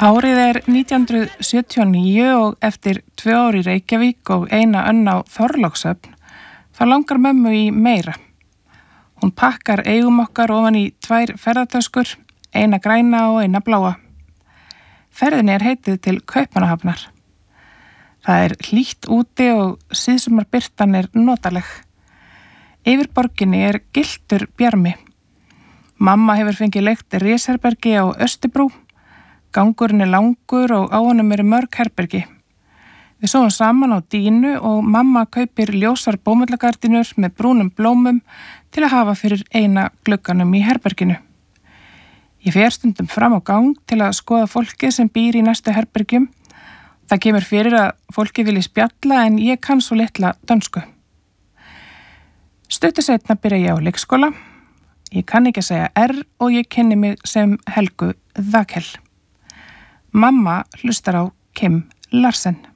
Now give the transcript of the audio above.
Árið er 1979 og eftir 2 ár í Reykjavík og eina önn á Þorlákshöfn þá langar mömmu í meira. Hún pakkar eigum okkar ofan í 2 ferðatöskur, eina græna og eina bláa. Ferðinni er heitið til Kaupmannahafnar. Það er hlýtt úti og síðsumarbirtan er notaleg. Yfir borginni er gylltur bjarmi. Mamma hefur fengið leigt risherbergi á Östubrú. Gangurinn er langur og á honum eru mörg herbergi. Við sofum saman á dýnu og mamma kaupir ljósar bómullagardínur með brúnum blómum til að hafa fyrir eina glugganum í herberginu. Ég fer stundum fram á gang til að skoða fólkið sem býr í næstu herbergjum. Það kemur fyrir að fólkið vilji spjalla en ég kann svo litla dönsku. Stuttu seinna byrja ég á leikskóla. Ég kann ekki að segja R og ég kynni mig sem Helgu Þakel. Mamma hlustar á Kim Larsen.